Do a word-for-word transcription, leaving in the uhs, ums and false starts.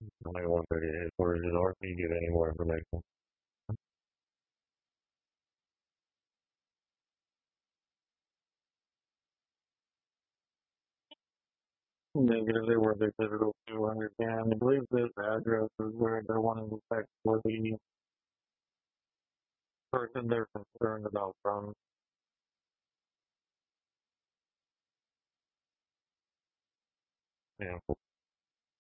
Only one thirty-eight. Where did R P give any more information? Negative, they were the digital two hundred. And I believe this address is where they're wanting to check for the person they're concerned about from. Yeah.